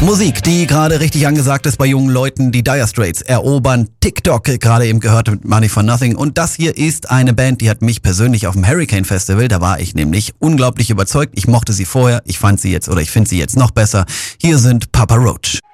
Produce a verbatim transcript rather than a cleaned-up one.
Musik, die gerade richtig angesagt ist bei jungen Leuten. Die Dire Straits erobern TikTok, gerade eben gehört mit Money for Nothing. Und das hier ist eine Band, die hat mich persönlich auf dem Hurricane Festival, da war ich nämlich unglaublich überzeugt. Ich mochte sie vorher, ich fand sie jetzt oder ich finde sie jetzt noch besser. Hier sind Papa Roach.